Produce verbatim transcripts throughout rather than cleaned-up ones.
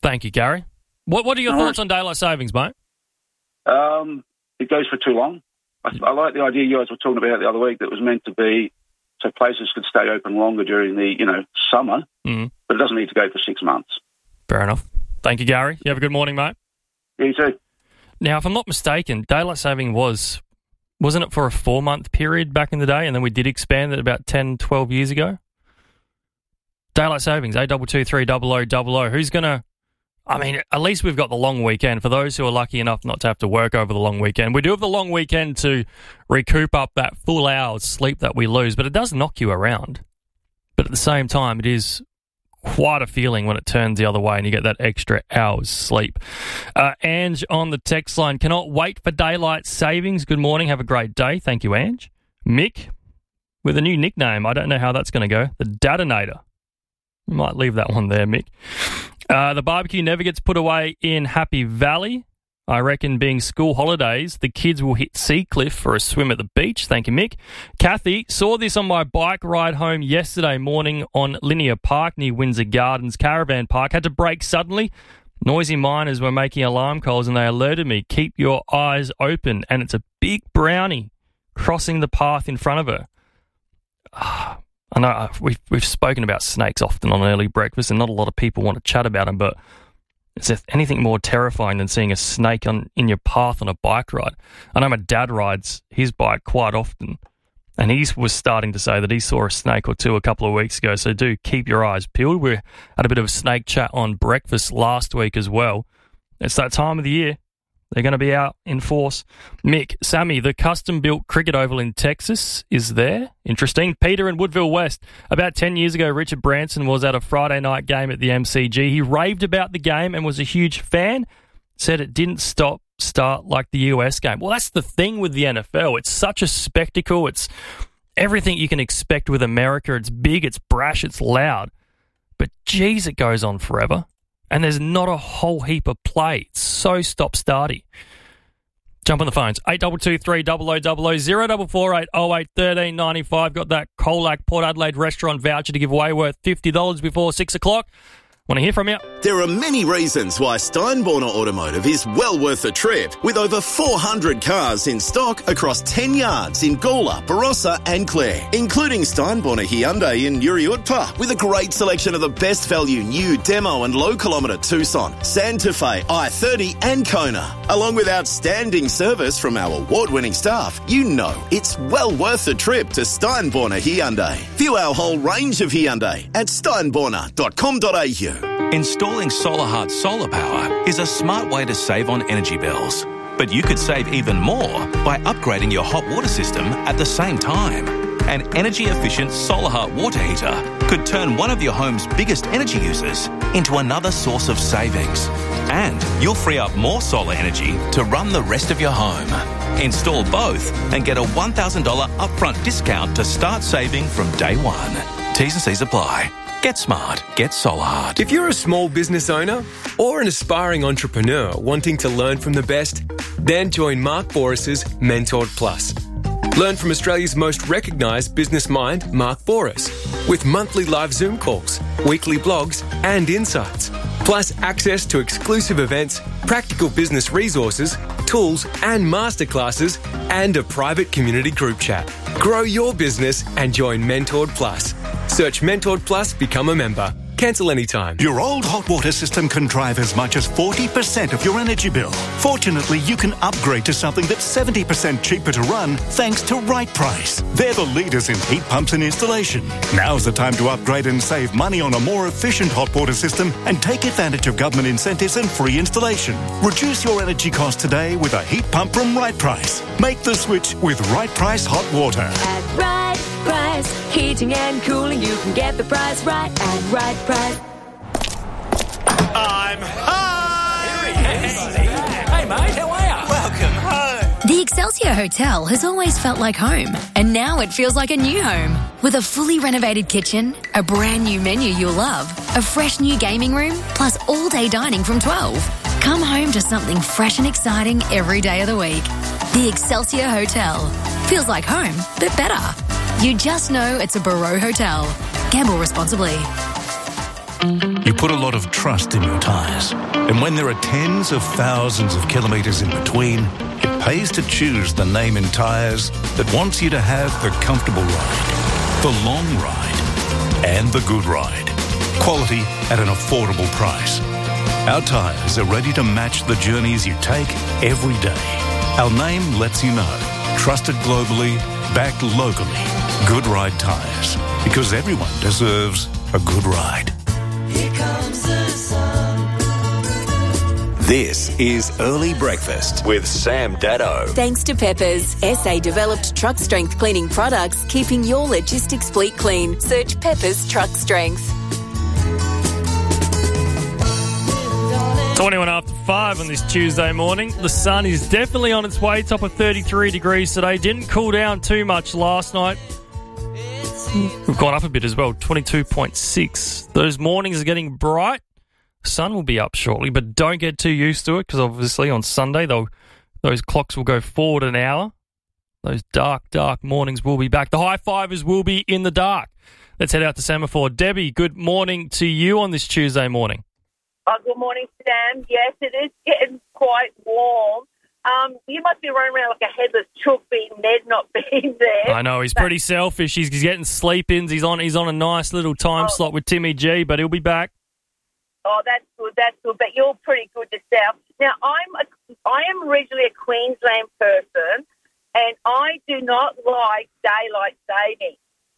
Thank you, Gary. What What are your All thoughts right. on daylight savings, mate? Um, it goes for too long. I, I like the idea you guys were talking about the other week that it was meant to be so places could stay open longer during the, you know, summer, Mm. but it doesn't need to go for six months. Fair enough. Thank you, Gary. You have a good morning, mate. You too. Now, if I'm not mistaken, daylight saving was, wasn't it for a four-month period back in the day, and then we did expand it about ten, twelve years ago? Daylight savings, eight two two three double oh double oh. Who's going to... I mean, at least we've got the long weekend for those who are lucky enough not to have to work over the long weekend. We do have the long weekend to recoup up that full hour's sleep that we lose, but it does knock you around. But at the same time, it is quite a feeling when it turns the other way and you get that extra hour's sleep. Uh, Ange on the text line, cannot wait for daylight savings. Good morning, have a great day. Thank you, Ange. Mick, with a new nickname. I don't know how that's going to go. The Dadinator. We might leave that one there, Mick. Uh, the barbecue never gets put away in Happy Valley. I reckon being school holidays, the kids will hit Seacliff for a swim at the beach. Thank you, Mick. Kathy, saw this on my bike ride home yesterday morning on Linear Park near Windsor Gardens Caravan Park. Had to brake suddenly. Noisy miners were making alarm calls and they alerted me, keep your eyes open. And it's a big brownie crossing the path in front of her. Ah. I know we've, we've spoken about snakes often on early breakfast and not a lot of people want to chat about them, but is there anything more terrifying than seeing a snake on in your path on a bike ride? I know my dad rides his bike quite often and he was starting to say that he saw a snake or two a couple of weeks ago, so do keep your eyes peeled. We had a bit of a snake chat on breakfast last week as well. It's that time of the year. They're going to be out in force. Mick, Sammy, the custom-built cricket oval in Texas is there. Interesting. Peter in Woodville West. About ten years ago, Richard Branson was at a Friday night game at the M C G. He raved about the game and was a huge fan. Said it didn't stop start like the U S game. Well, that's the thing with the N F L. It's such a spectacle. It's everything you can expect with America. It's big, it's brash, it's loud. But geez, it goes on forever. And there's not a whole heap of play. It's so stop-starty. Jump on the phones. eight two two three double oh double oh, zero four four eight oh eight one three nine five. Got that Colac Port Adelaide restaurant voucher to give away worth fifty dollars before six o'clock. Want to hear from you? There are many reasons why Steinborner Automotive is well worth a trip, with over four hundred cars in stock across ten yards in Gawler, Barossa and Clare, including Steinborner Hyundai in Uriutpa, with a great selection of the best value new demo and low kilometre Tucson, Santa Fe, I thirty and Kona. Along with outstanding service from our award-winning staff, you know it's well worth a trip to Steinborner Hyundai. View our whole range of Hyundai at steinborner dot com dot a u. Installing SolarHeart solar power is a smart way to save on energy bills. But you could save even more by upgrading your hot water system at the same time. An energy-efficient SolarHeart water heater could turn one of your home's biggest energy users into another source of savings. And you'll free up more solar energy to run the rest of your home. Install both and get a one thousand dollars upfront discount to start saving from day one. T's and C's apply. Get smart. Get SolarHeart. If you're a small business owner or an aspiring entrepreneur wanting to learn from the best, then join Mark Boras's Mentored Plus. Learn from Australia's most recognised business mind, Mark Boras, with monthly live Zoom calls, weekly blogs and insights, plus access to exclusive events, practical business resources, tools and masterclasses, and a private community group chat. Grow your business and join Mentored Plus. Search Mentored Plus, become a member. Cancel anytime. Your old hot water system can drive as much as forty percent of your energy bill. Fortunately, you can upgrade to something that's seventy percent cheaper to run thanks to Right Price. They're the leaders in heat pumps and installation. Now's the time to upgrade and save money on a more efficient hot water system and take advantage of government incentives and free installation. Reduce your energy costs today with a heat pump from Right Price. Make the switch with Right Price Hot Water. At Right Price, heating and cooling, you can get the price right at Right Price. I'm home! Hey, mate, how are you? Welcome home. The Excelsior Hotel has always felt like home, and now it feels like a new home. With a fully renovated kitchen, a brand new menu you'll love, a fresh new gaming room, plus all-day dining from twelve. Come home to something fresh and exciting every day of the week. The Excelsior Hotel. Feels like home, but better. You just know it's a Barreau Hotel. Gamble responsibly. You put a lot of trust in your tyres. And when there are tens of thousands of kilometres in between, it pays to choose the name in tyres that wants you to have the comfortable ride, the long ride, and the good ride. Quality at an affordable price. Our tyres are ready to match the journeys you take every day. Our name lets you know. Trusted globally, backed locally. Good Ride Tyres. Because everyone deserves a good ride. Here comes the sun. This is Early Breakfast with Sam Daddo. Thanks to Peppers, S A-developed truck strength cleaning products, keeping your logistics fleet clean. Search Peppers Truck Strength. twenty-one after five on this Tuesday morning. The sun is definitely on its way, top of thirty-three degrees today. Didn't cool down too much last night. We've gone up a bit as well, twenty-two point six. Those mornings are getting bright. Sun will be up shortly, but don't get too used to it because obviously on Sunday they'll, those clocks will go forward an hour. Those dark, dark mornings will be back. The high fivers will be in the dark. Let's head out to Semaphore. Debbie, good morning to you on this Tuesday morning. Oh, good morning, Sam. Yes, it is getting quite warm. Um, you must be running around like a headless chook, being Ned not being there. I know, he's but, pretty selfish. He's, he's getting sleep-ins. He's on He's on a nice little time oh. slot with Timmy G, but he'll be back. Oh, that's good, that's good. But you're pretty good yourself. Now, I'm a, I am originally a Queensland person, and I do not like daylight saving.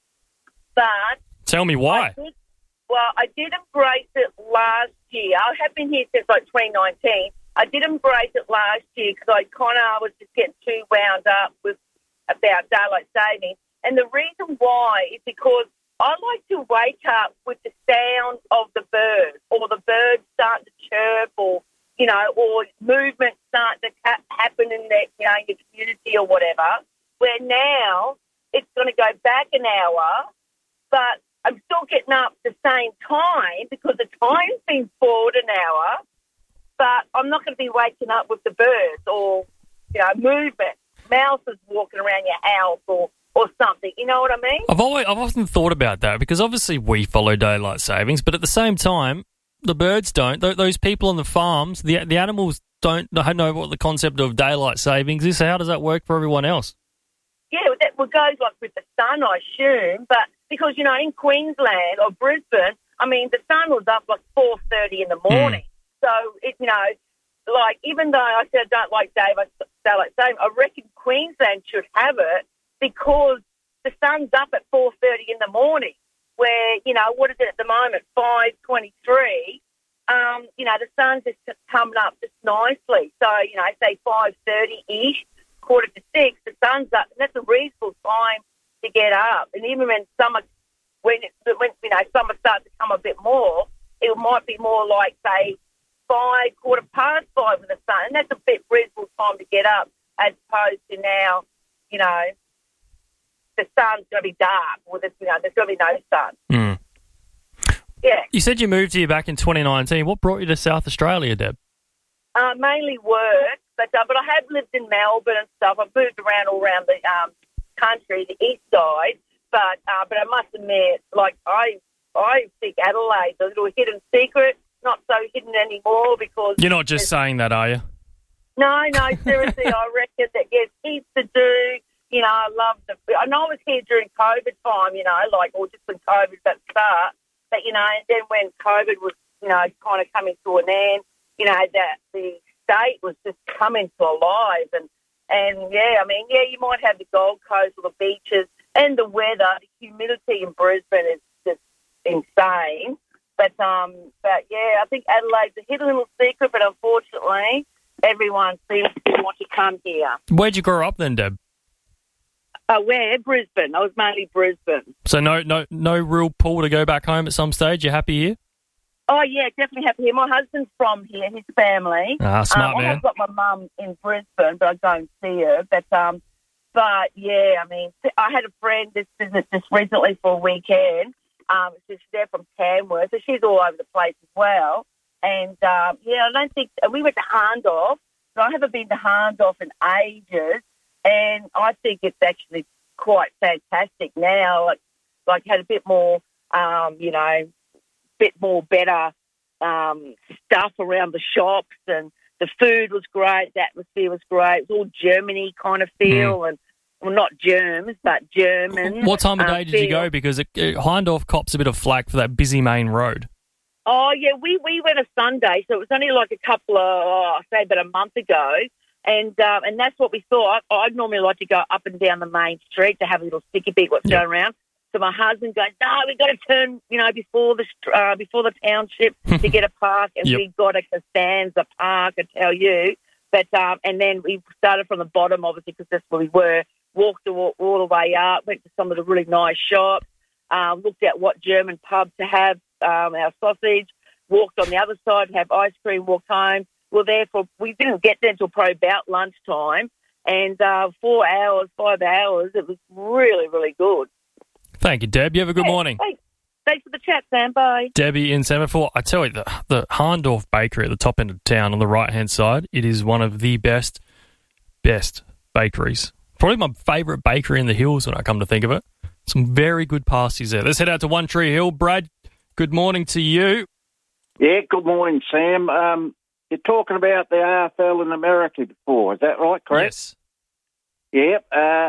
But... Tell me why. I did, well, I did embrace it last year. I have been here since like twenty nineteen. I did embrace it last year because I kind of was just getting too wound up with about daylight saving. And the reason why is because I like to wake up with the sound of the birds, or the birds start to chirp, or, you know, or movement start to ha- happen in the, you know, in your community or whatever, where now it's going to go back an hour, but I'm still getting up at the same time because the time's been forward an hour, but I'm not going to be waking up with the birds or, you know, movement, mouses walking around your house or, or something. You know what I mean? I've always, I've often thought about that because obviously we follow daylight savings, but at the same time, the birds don't. Th- those people on the farms, the the animals don't know what the concept of daylight savings is. So how does that work for everyone else? Yeah, that goes like with the sun, I assume, but because, you know, in Queensland or Brisbane, I mean, the sun was up like four thirty in the morning. Mm. So, it, you know, like, even though I said I don't like daylight saving, I reckon Queensland should have it because the sun's up at four thirty in the morning, where, you know, what is it at the moment, five twenty-three, um, you know, the sun's just coming up just nicely. So, you know, say five thirty-ish, quarter to six, the sun's up, and that's a reasonable time to get up. And even when summer, when, it, when you know, summer starts to come a bit more, it might be more like, say, five, quarter past five in the sun, and that's a bit reasonable time to get up as opposed to now, you know, the sun's going to be dark, or there's, you know, there's going to be no sun. Mm. Yeah. You said you moved here back in twenty nineteen. What brought you to South Australia, Deb? Uh, mainly work, but uh, but I have lived in Melbourne and stuff. I've moved around all around the um, country, the east side, but uh, but I must admit, like, I I think Adelaide's a little hidden secret, not so hidden anymore because... You're not just saying that, are you? No, no, seriously, I reckon that there's heaps to do. You know, I love the... I know I was here during COVID time, you know, like, or just when COVID was at the start, but, you know, and then when COVID was, you know, kind of coming to an end, you know, that the state was just coming to alive. And, and yeah, I mean, yeah, you might have the Gold Coast or the beaches and the weather. The humidity in Brisbane is just insane. But, um, but yeah, I think Adelaide's a hidden little secret, but unfortunately, everyone seems to want to come here. Where'd you grow up then, Deb? Uh, where? Brisbane. I was mainly Brisbane. So no, no, no real pull to go back home at some stage? You're happy here? Oh, yeah, definitely happy here. My husband's from here, his family. Ah, smart um, man. I've got my mum in Brisbane, but I go and see her. But, um, but yeah, I mean, I had a friend this visit just recently for a weekend. Um, she's there from Tamworth, so she's all over the place as well. And, um, yeah, I don't think... We went to Hahndorf, but I haven't been to Hahndorf in ages, and I think it's actually quite fantastic now. Like, like had a bit more, um, you know... bit more better um, stuff around the shops, and the food was great, the atmosphere was great. It was all Germany kind of feel, mm. and well, not germs, but German. What time of day um, did feel. you go? Because it, it, Hindorf cops a bit of flack for that busy main road. Oh, yeah, we, we went a Sunday, so it was only like a couple of, oh, I'd say about a month ago, and um, and that's what we thought. I, I'd normally like to go up and down the main street to have a little sticky beat what's yep. going around. So my husband goes, no, we've got to turn, you know, before the uh, before the township to get a park, and yep. we got a Costanza Park, I tell you. But um, and then we started from the bottom, obviously, because that's where we were. Walked all, all the way up, went to some of the really nice shops, um, looked at what German pub to have um, our sausage. Walked on the other side, have ice cream. Walked home. We were there for. We didn't get there until probably about lunchtime, and uh, four hours, five hours. It was really, really good. Thank you, Deb. You have a good yeah, morning. Thanks. Thanks for the chat, Sam. Bye. Debbie in Semaphore. I tell you, the, the Hahndorf Bakery at the top end of town on the right-hand side, it is one of the best, best bakeries. Probably my favourite bakery in the hills when I come to think of it. Some very good pasties there. Let's head out to One Tree Hill. Brad, good morning to you. Yeah, good morning, Sam. Um, you're talking about the A F L in America before. Is that right, correct? Yes. Yep. Uh,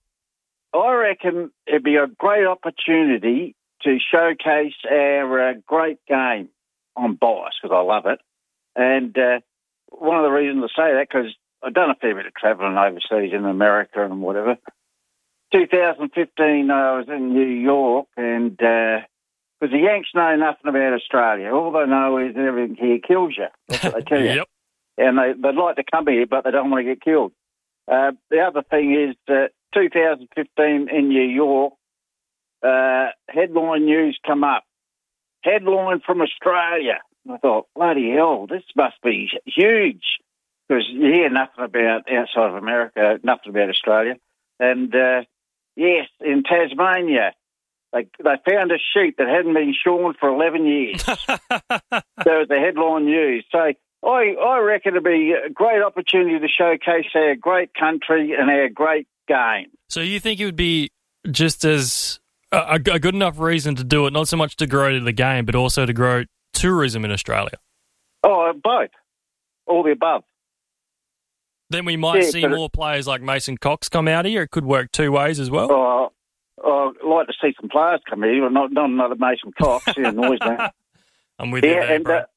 I reckon it'd be a great opportunity to showcase our uh, great game. I'm biased because I love it. And uh, one of the reasons I say that, because I've done a fair bit of travelling overseas in America and whatever. twenty fifteen, I was in New York, and because uh, the Yanks know nothing about Australia. All they know is everything here kills you. That's what they tell you. Yep. And they, they'd like to come here, but they don't want to get killed. Uh, the other thing is that two thousand fifteen in New York, uh, headline news come up. Headline from Australia. I thought, bloody hell, this must be huge, because you hear nothing about outside of America, nothing about Australia. And, uh, yes, in Tasmania, they, they found a sheep that hadn't been shorn for eleven years. That was the headline news. So I, I reckon it'd be a great opportunity to showcase our great country and our great game. So you think it would be just as a, a good enough reason to do it, not so much to grow the game, but also to grow tourism in Australia? Oh, both. All the above. Then we might yeah, see more it, players like Mason Cox come out here. It could work two ways as well. Oh, oh, I'd like to see some players come here, but not, not another Mason Cox. He annoys me. I'm with yeah, you there, and, bro. Uh,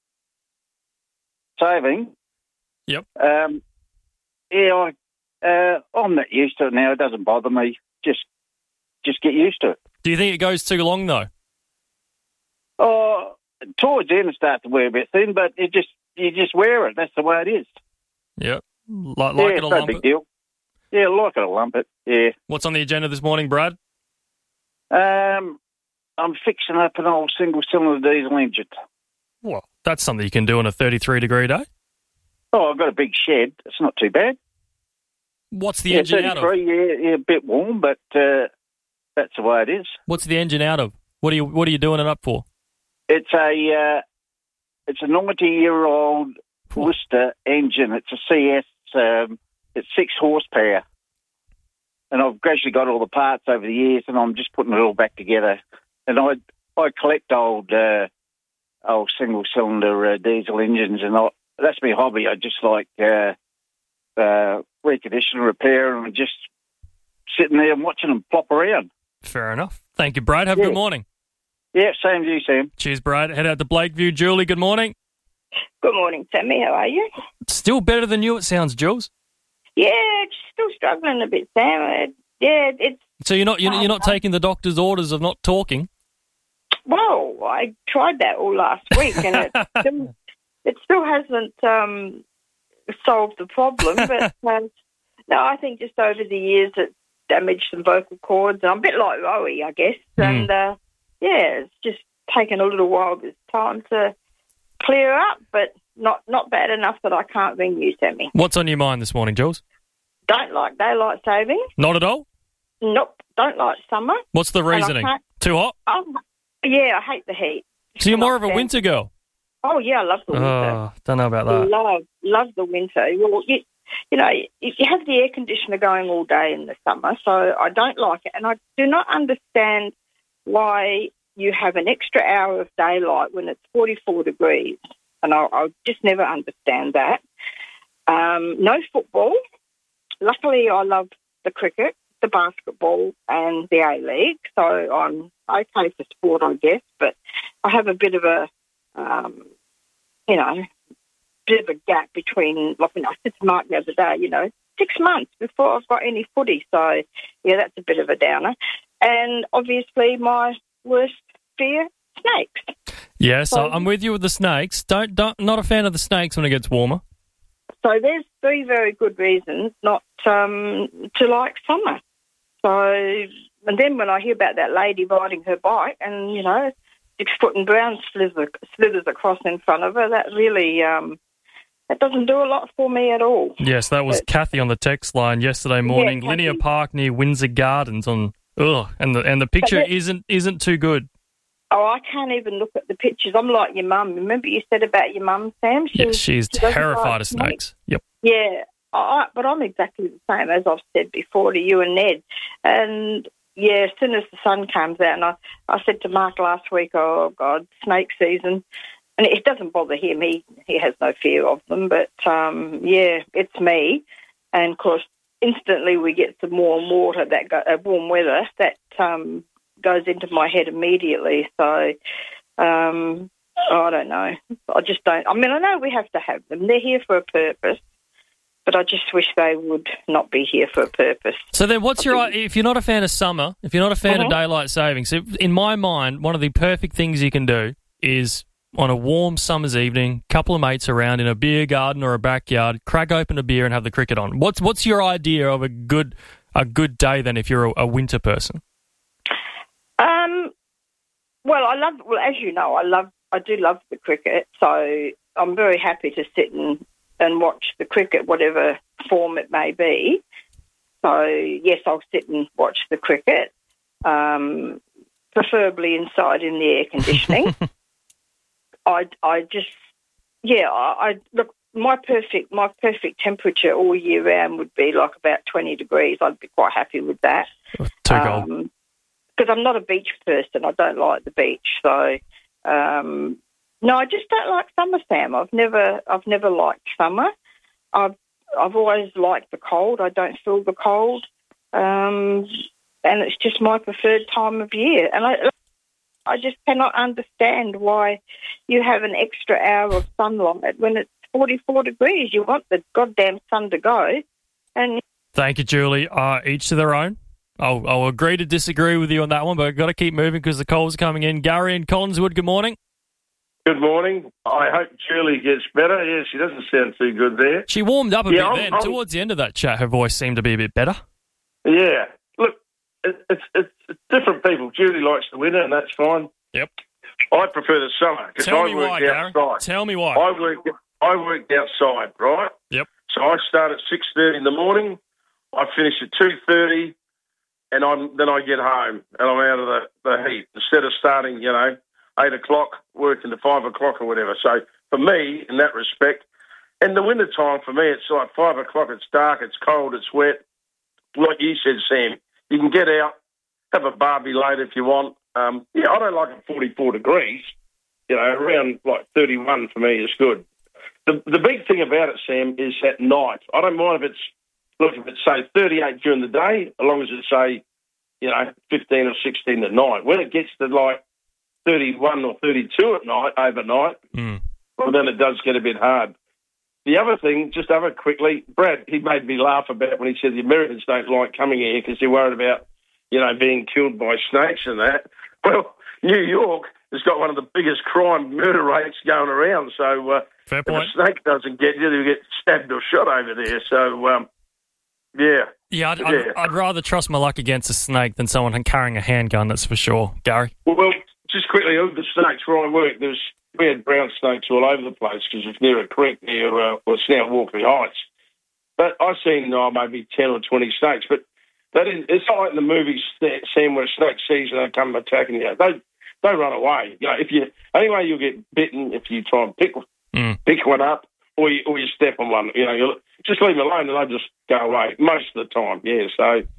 saving. Yep. Um, yeah, I, uh, I'm not used to it now. It doesn't bother me. Just, just get used to it. Do you think it goes too long, though? Oh, towards the end it starts to wear a bit thin, but it just you just wear it. That's the way it is. Yep. Like, yeah, like it it's or no lump big it? deal. Yeah, like it or lump it, yeah. What's on the agenda this morning, Brad? Um, I'm fixing up an old single-cylinder diesel engine. Well, that's something you can do on a thirty-three degree day. Oh, I've got a big shed. It's not too bad. What's the yeah, engine out of? Yeah, yeah, a bit warm, but uh, that's the way it is. What's the engine out of? What are you What are you doing it up for? It's a uh, it's a ninety-year-old Lister engine. It's a C S. Um, it's six horsepower, and I've gradually got all the parts over the years, and I'm just putting it all back together. And I I collect old uh, old single-cylinder uh, diesel engines, and I, that's my hobby. I just like uh, uh, recondition, repair, and just sitting there and watching them plop around. Fair enough. Thank you, Brad. Have yeah. a good morning. Yeah, same to you, Sam. Cheers, Brad. Head out to Blakeview. Julie, good morning. Good morning, Sammy. How are you? Still better than you, it sounds, Jules. Yeah, still struggling a bit, Sam. Yeah, it's... So you're not you're, you're not taking the doctor's orders of not talking? Well, I tried that all last week, and it still, it still hasn't um, solved the problem. But um, no, I think just over the years it damaged some vocal cords. I'm a bit like Rowie, I guess. Mm. And, uh, yeah, it's just taken a little while this time to clear up, but not, not bad enough that I can't ring you, Sammy. What's on your mind this morning, Jules? Don't like daylight saving. Not at all? Nope. Don't like summer. What's the reasoning? Too hot? Um, yeah, I hate the heat. So you're more of a winter girl? Oh, yeah, I love the winter. Oh, don't know about that. Love, love the winter. Well, you, you know, you have the air conditioner going all day in the summer, so I don't like it. And I do not understand why you have an extra hour of daylight when it's forty-four degrees. And I'll, I'll just never understand that. Um, no football. Luckily, I love the cricket, the basketball and the A-League, so I'm okay for sport, I guess, but I have a bit of a, um, you know, bit of a gap between, like, I said to Mark the other day, you know, six months before I've got any footy, so, yeah, that's a bit of a downer. And obviously my worst fear, snakes. Yeah, so I'm with you with the snakes. Don't, don't, not a fan of the snakes when it gets warmer. So there's three very good reasons not um, to like summer. So, and then when I hear about that lady riding her bike and, you know, six foot and brown slithers, slithers across in front of her, that really, um, that doesn't do a lot for me at all. Yes, that was but, Kathy on the text line yesterday morning. Yeah, Linear Park near Windsor Gardens on, ugh, and the, and the picture that, isn't isn't too good. Oh, I can't even look at the pictures. I'm like your mum. Remember you said about your mum, Sam? She, yes, she's she terrified like of snakes. Yep. Yeah, I, but I'm exactly the same, as I've said before to you and Ned. And, yeah, as soon as the sun comes out, and I, I said to Mark last week, oh, God, snake season. And it doesn't bother him. He, he has no fear of them. But, um, yeah, it's me. And, of course, instantly we get some warm water, that go, uh, warm weather, that um, goes into my head immediately. So, um, I don't know. I just don't. I mean, I know we have to have them. They're here for a purpose. But I just wish they would not be here for a purpose. So then what's your... If you're not a fan of summer, if you're not a fan mm-hmm. of daylight savings, in my mind, one of the perfect things you can do is on a warm summer's evening, couple of mates around in a beer garden or a backyard, crack open a beer and have the cricket on. What's what's your idea of a good a good day then if you're a, a winter person? Um. Well, I love... Well, as you know, I love... I do love the cricket, so I'm very happy to sit and... and watch the cricket, whatever form it may be. So, yes, I'll sit and watch the cricket, um, preferably inside in the air conditioning. I, I just, yeah, I, I look. My perfect, my perfect temperature all year round would be like about twenty degrees. I'd be quite happy with that. Too cold. Um, because I'm not a beach person. I don't like the beach, so. Um, No, I just don't like summer, Sam. I've never, I've never liked summer. I've, I've always liked the cold. I don't feel the cold, um, and it's just my preferred time of year. And I, I just cannot understand why you have an extra hour of sunlight when it's forty-four degrees. You want the goddamn sun to go. And thank you, Julie. Uh, each to their own. I'll, I'll agree to disagree with you on that one, but I've got to keep moving because the cold's coming in. Gary and Collinswood, good morning. Good morning. I hope Julie gets better. Yeah, she doesn't sound too good there. She warmed up a yeah, bit I'm, then. I'm, Towards the end of that chat, her voice seemed to be a bit better. Yeah. Look, it, it's, it's it's different people. Julie likes the winter, and that's fine. Yep. I prefer the summer because I me work why, outside. Gary. Tell me why. I work I work outside, right? Yep. So I start at six thirty in the morning. I finish at two thirty, and I'm then I get home and I'm out of the, the heat instead of starting, you know, eight o'clock, working to five o'clock or whatever. So for me, in that respect, and the winter time for me, it's like five o'clock, it's dark, it's cold, it's wet. Like you said, Sam, you can get out, have a barbie later if you want. Um, yeah, I don't like it forty-four degrees. You know, around like thirty-one for me is good. The the big thing about it, Sam, is at night. I don't mind if it's, look, if it's, say, thirty-eight during the day, as long as it's, say, you know, fifteen or sixteen at night. When it gets to like thirty-one or thirty-two at night, overnight, mm. well, then it does get a bit hard. The other thing, just over quickly, Brad, he made me laugh about when he said the Americans don't like coming here because they're worried about, you know, being killed by snakes and that. Well, New York has got one of the biggest crime murder rates going around, so uh, Fair point. if a snake doesn't get you, you get stabbed or shot over there. So, um, yeah. Yeah, I'd, yeah. I'd, I'd rather trust my luck against a snake than someone carrying a handgun, that's for sure. Gary? Well, just quickly, of the snakes where I work, there's we had brown snakes all over the place because it's near a creek near, uh, well, it's now Walkley Heights. But I've seen oh, maybe ten or twenty snakes, but that is, it's not like in the movies, Sam, where a snake sees and they come attacking you. They they run away. You know, if you anyway, you'll get bitten if you try and pick mm. pick one up or you, or you step on one. You know, you'll just leave them alone and they'll just go away most of the time. Yeah, so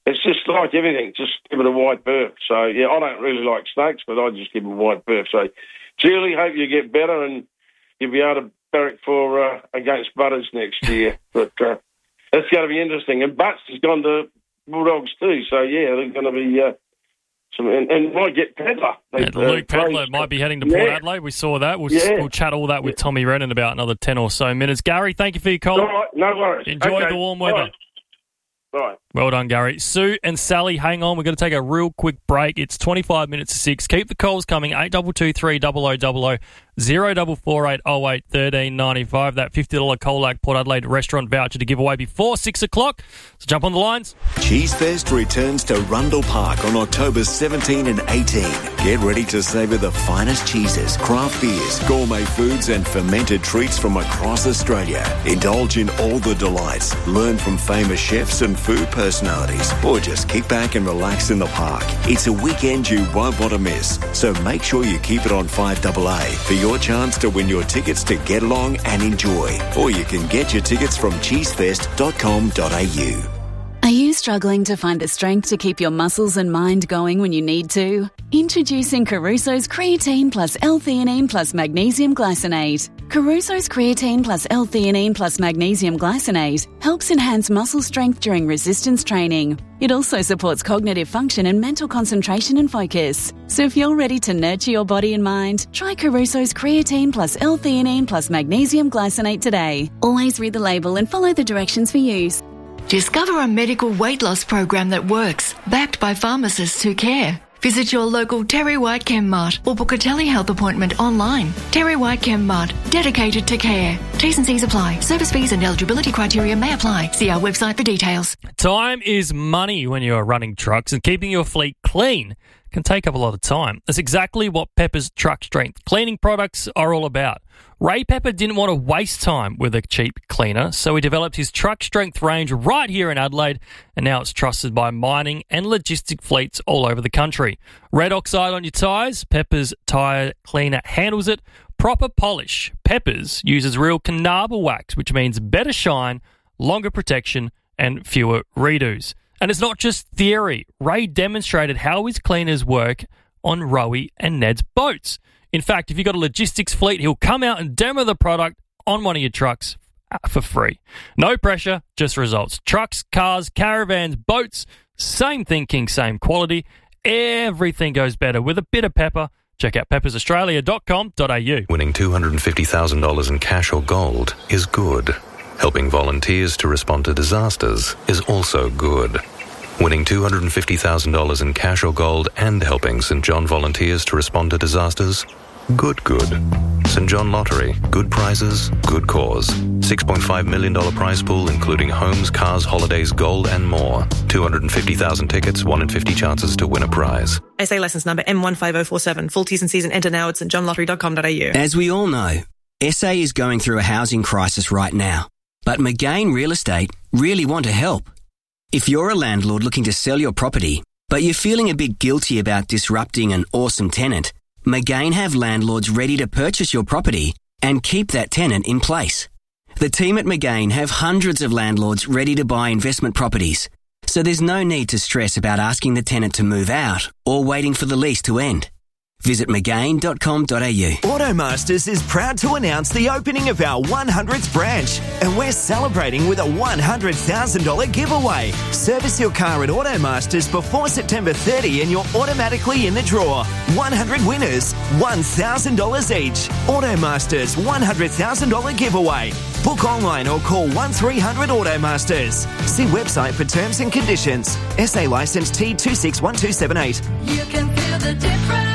it's just like everything, just give it a wide berth. So, yeah, I don't really like snakes, but I just give them a wide berth. So, Julie, hope you get better and you'll be able to barrack for uh, against Butters next year. But uh, that's going to be interesting. And Butts has gone to Bulldogs too, so, yeah, they're going to be... Uh, some, and, and might get Pedler. Yeah, uh, Luke Pedler might be heading to Port yeah. Adelaide. We saw that. We'll, Yeah. we'll chat all that with Tommy Wren in about another ten or so minutes. Gary, thank you for your call. All right, no worries. Enjoy Okay. the warm weather. Right. Right. Well done, Gary. Sue and Sally, hang on. We're going to take a real quick break. It's twenty-five minutes to six. Keep the calls coming. eight two two three double oh double oh, zero four four eight oh eight one three nine five. That fifty dollars Colac Port Adelaide restaurant voucher to give away before six o'clock. So jump on the lines. Cheesefest returns to Rundle Park on October seventeenth and eighteenth. Get ready to savour the finest cheeses, craft beers, gourmet foods and fermented treats from across Australia. Indulge in all the delights. Learn from famous chefs and food personalities. Or just kick back and relax in the park. It's a weekend you won't want to miss. So make sure you keep it on five A A for your chance to win your tickets to get along and enjoy. Or you can get your tickets from cheesefest dot com dot a u. Are you struggling to find the strength to keep your muscles and mind going when you need to? Introducing Caruso's Creatine Plus L-Theanine Plus Magnesium Glycinate. Caruso's Creatine Plus L-Theanine Plus Magnesium Glycinate helps enhance muscle strength during resistance training. It also supports cognitive function and mental concentration and focus. So if you're ready to nurture your body and mind, try Caruso's Creatine Plus L-Theanine Plus Magnesium Glycinate today. Always read the label and follow the directions for use. Discover a medical weight loss program that works, backed by pharmacists who care. Visit your local Terry White Chem Mart or book a telehealth appointment online. Terry White Chem Mart, dedicated to care. T's and C's apply. Service fees and eligibility criteria may apply. See our website for details. Time is money when you are running trucks, and keeping your fleet clean can take up a lot of time. That's exactly what Pepper's Truck Strength cleaning products are all about. Ray Pepper didn't want to waste time with a cheap cleaner, so he developed his Truck Strength range right here in Adelaide, and now it's trusted by mining and logistic fleets all over the country. Red oxide on your tyres, Pepper's tyre cleaner handles it. Proper polish, Pepper's uses real Carnauba wax, which means better shine, longer protection, and fewer redos. And it's not just theory. Ray demonstrated how his cleaners work on Rowie and Ned's boats. In fact, if you've got a logistics fleet, he'll come out and demo the product on one of your trucks for free. No pressure, just results. Trucks, cars, caravans, boats, same thinking, same quality. Everything goes better with a bit of Pepper. Check out peppers australia dot com dot a u. Winning two hundred fifty thousand dollars in cash or gold is good. Helping volunteers to respond to disasters is also good. Winning two hundred fifty thousand dollars in cash or gold and helping St John volunteers to respond to disasters? Good, good. St John Lottery. Good prizes, good cause. six point five million dollars prize pool including homes, cars, holidays, gold and more. two hundred fifty thousand tickets, one in fifty chances to win a prize. S A licence number M one five oh four seven. Full T's and C's and enter now at st john lottery dot com dot a u. As we all know, S A is going through a housing crisis right now. But McGain Real Estate really want to help. If you're a landlord looking to sell your property, but you're feeling a bit guilty about disrupting an awesome tenant, McGain have landlords ready to purchase your property and keep that tenant in place. The team at McGain have hundreds of landlords ready to buy investment properties, so there's no need to stress about asking the tenant to move out or waiting for the lease to end. Visit mcgain dot com dot a u. Automasters is proud to announce the opening of our one hundredth branch, and we're celebrating with a one hundred thousand dollars giveaway. Service your car at Automasters before September thirtieth and you're automatically in the draw. one hundred winners, one thousand dollars each. Automasters one hundred thousand dollars giveaway. Book online or call one three hundred Automasters. See website for terms and conditions. S A licence T two six one two seven eight. You can feel the difference.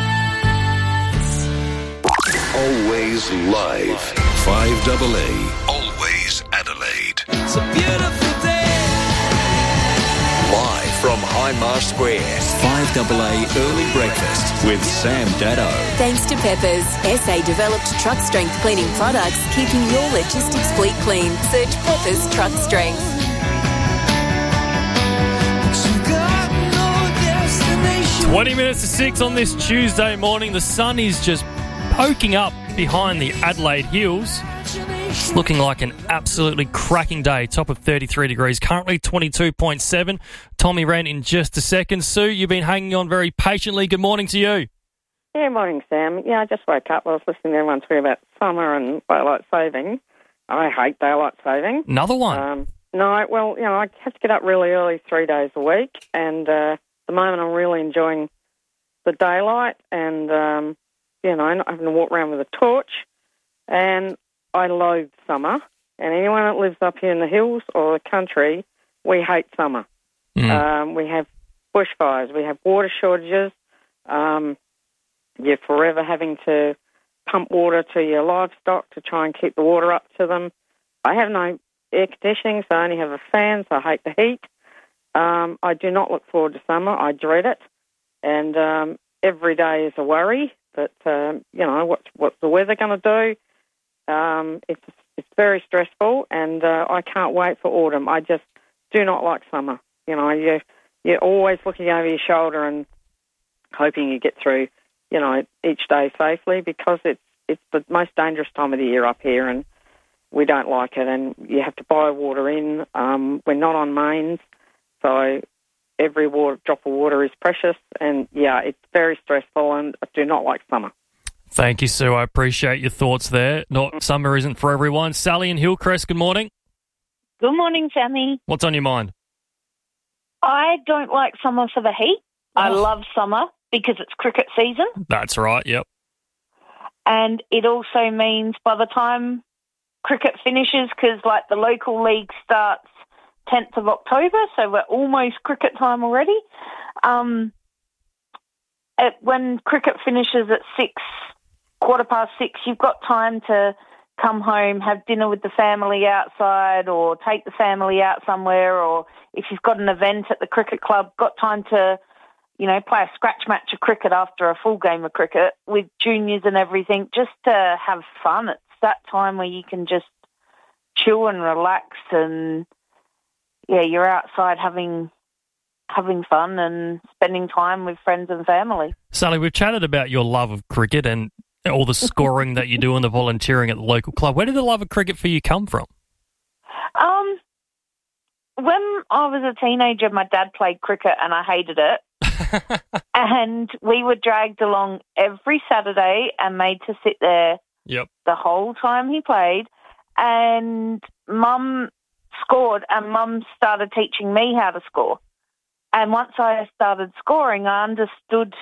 Always live. five A A. Always Adelaide. It's a beautiful day. Live from Highmar Square. five A A Early Breakfast with Sam Dado. Thanks to Peppers, S A developed truck strength cleaning products, keeping your logistics fleet clean. Search Peppers Truck Strength. twenty minutes to six on this Tuesday morning. The sun is just poking up behind the Adelaide hills. It's looking like an absolutely cracking day. Top of thirty-three degrees. Currently twenty-two point seven. Tommy Wren in just a second. Sue, you've been hanging on very patiently. Good morning to you. Yeah, morning, Sam. Yeah, I just woke up. I was listening to everyone talking about summer and daylight saving. I hate daylight saving. Another one? Um, no, well, you know, I have to get up really early three days a week, and uh, at the moment I'm really enjoying the daylight and, um, you know, not having to walk around with a torch. And I loathe summer. And anyone that lives up here in the hills or the country, we hate summer. Mm. Um, we have bushfires. We have water shortages. Um, you're forever having to pump water to your livestock to try and keep the water up to them. I have no air conditioning, so I only have a fan, so I hate the heat. Um, I do not look forward to summer. I dread it. And um, every day is a worry. But, um, you know, what's, what's the weather going to do? Um, it's it's very stressful, and uh, I can't wait for autumn. I just do not like summer. You know, you, you're always looking over your shoulder and hoping you get through, you know, each day safely, because it's it's the most dangerous time of the year up here, and we don't like it. And you have to buy water in. Um, we're not on mains, so every water, drop of water is precious. And, yeah, it's very stressful, and I do not like summer. Thank you, Sue. I appreciate your thoughts there. Not summer isn't for everyone. Sally in Hillcrest, good morning. Good morning, Sammy. What's on your mind? I don't like summer for the heat. I love summer because it's cricket season. That's right, yep. And it also means by the time cricket finishes, because like the local league starts tenth of October, so we're almost cricket time already. Um, it, when cricket finishes at six, quarter past six, you've got time to come home, have dinner with the family outside, or take the family out somewhere, or if you've got an event at the cricket club, got time to, you know, play a scratch match of cricket after a full game of cricket with juniors and everything, just to have fun. It's that time where you can just chill and relax, and yeah, you're outside having having fun and spending time with friends and family. Sally, we've chatted about your love of cricket and all the scoring that you do and the volunteering at the local club. Where did the love of cricket for you come from? Um, when I was a teenager, my dad played cricket and I hated it. And we were dragged along every Saturday and made to sit there yep. the whole time he played. And Mum scored, and Mum started teaching me how to score. And once I started scoring, I understood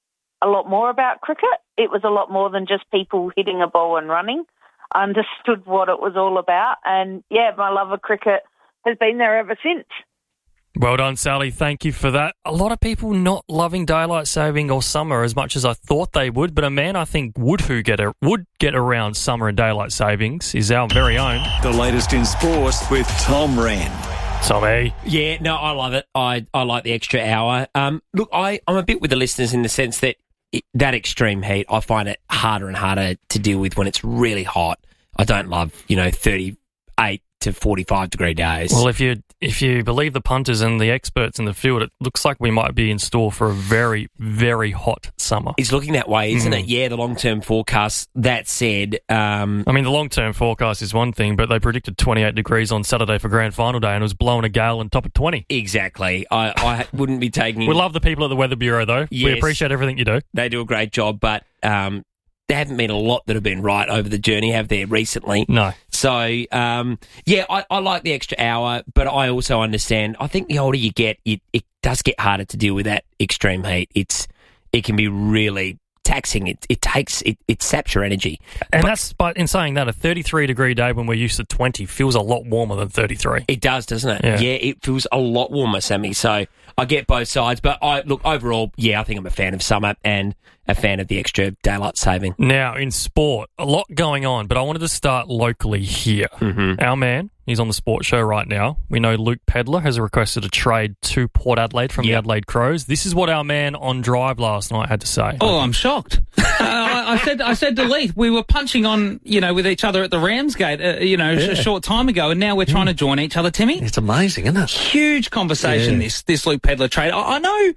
a lot more about cricket. It was a lot more than just people hitting a ball and running. I understood what it was all about. And, yeah, my love of cricket has been there ever since. Well done, Sally. Thank you for that. A lot of people not loving daylight saving or summer as much as I thought they would, but a man I think would who get a, would get around summer and daylight savings is our very own. The latest in sport with Tom Wren. Tommy. Yeah, no, I love it. I, I like the extra hour. Um, look, I, I'm a bit with the listeners in the sense that it, that extreme heat, I find it harder and harder to deal with when it's really hot. I don't love, you know, thirty-eight to forty-five degree days. Well, if you if you believe the punters and the experts in the field, it looks like we might be in store for a very, very hot summer. It's looking that way, isn't Mm. it? Yeah, the long-term forecast. That said... Um, I mean, the long-term forecast is one thing, but they predicted twenty-eight degrees on Saturday for grand final day and it was blowing a gale on top of twenty. Exactly. I, I wouldn't be taking... We love the people at the Weather Bureau, though. Yes. We appreciate everything you do. They do a great job, but... Um, there haven't been a lot that have been right over the journey, have there, recently? No. So, um, yeah, I, I like the extra hour, but I also understand, I think the older you get, it, it does get harder to deal with that extreme heat. It's It can be really taxing. It it takes, it, it saps your energy. And but, that's, but in saying that, a thirty-three degree day when we're used to twenty feels a lot warmer than thirty-three. It does, doesn't it? Yeah. yeah, it feels a lot warmer, Sammy. So I get both sides, but I look, overall, yeah, I think I'm a fan of summer and a fan of the extra daylight saving. Now, in sport, a lot going on, but I wanted to start locally here. Mm-hmm. Our man, he's on the sports show right now. We know Luke Pedlar has requested a trade to Port Adelaide from Yep. the Adelaide Crows. This is what our man on Drive last night had to say. Oh, I'm shocked. uh, I, I said, I said, delete. We were punching on, you know, with each other at the Ramsgate, uh, you know, Yeah. a short time ago, and now we're trying to join each other. Timmy, It's amazing, isn't it? huge conversation. Yeah. This, this Luke Pedlar trade. I, I know.